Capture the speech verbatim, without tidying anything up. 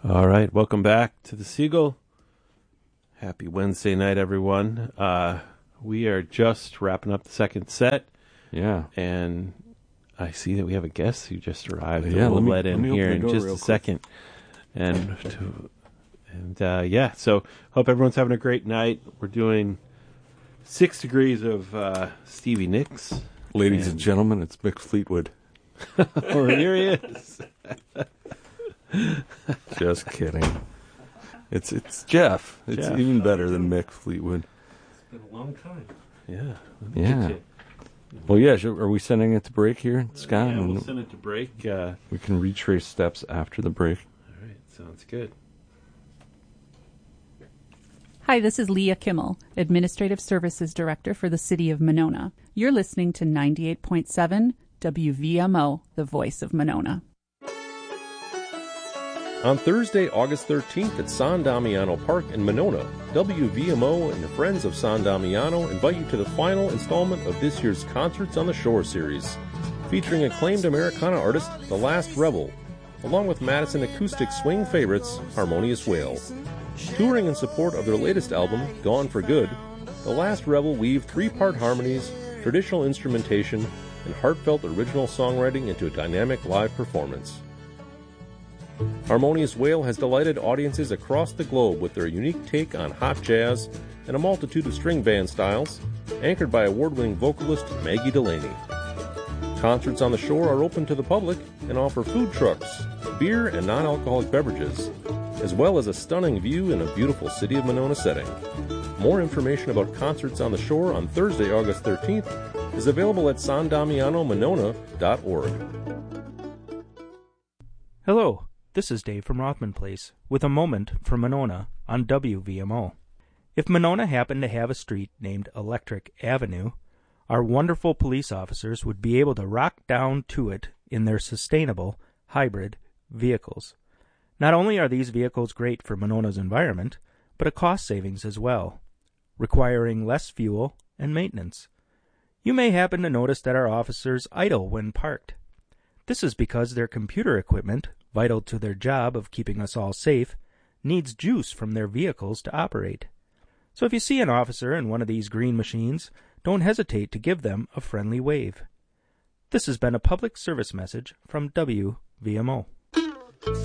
All right, welcome back to the Seagull. Happy Wednesday night, everyone. Uh, we are just wrapping up the second set. Yeah. And I see that we have a guest who just arrived. Yeah, that we'll let me- let in let me here open the in door just real a quick. second. And, to, and uh, yeah, so hope everyone's having a great night. We're doing Six Degrees of uh, Stevie Nicks. Ladies and, And- gentlemen, it's Mick Fleetwood. Oh, here he is. Just kidding. It's it's Jeff. It's Jeff. even better than Mick Fleetwood. It's been a long time. Yeah. Yeah. Well, yeah. Should, are we sending it to break here, Scott? Yeah, we'll And send it to break. Uh, we can retrace steps after the break. all right, sounds good. Hi, this is Leah Kimmel, Administrative Services Director for the City of Monona. You're listening to ninety-eight point seven W V M O, the voice of Monona. On Thursday, August thirteenth at San Damiano Park in Monona, W V M O and the Friends of San Damiano invite you to the final installment of this year's Concerts on the Shore series, featuring acclaimed Americana artist The Last Rebel, along with Madison acoustic swing favorites Harmonious Whale. Touring in support of their latest album, Gone for Good, The Last Rebel weave three-part harmonies, traditional instrumentation, and heartfelt original songwriting into a dynamic live performance. Harmonious Whale has delighted audiences across the globe with their unique take on hot jazz and a multitude of string band styles, anchored by award-winning vocalist Maggie Delaney. Concerts on the Shore are open to the public and offer food trucks, beer and non-alcoholic beverages, as well as a stunning view in a beautiful City of Monona setting. More information about Concerts on the Shore on Thursday, August thirteenth is available at san damiano monona dot org. Hello, this is Dave from Rothman Place with a moment for Monona on W V M O. If Monona happened to have a street named Electric Avenue, our wonderful police officers would be able to rock down to it in their sustainable hybrid vehicles. Not only are these vehicles great for Monona's environment, but a cost savings as well, requiring less fuel and maintenance. You may happen to notice that our officers idle when parked. This is because their computer equipment, vital to their job of keeping us all safe, needs juice from their vehicles to operate. So if you see an officer in one of these green machines, don't hesitate to give them a friendly wave. This has been a public service message from W V M O.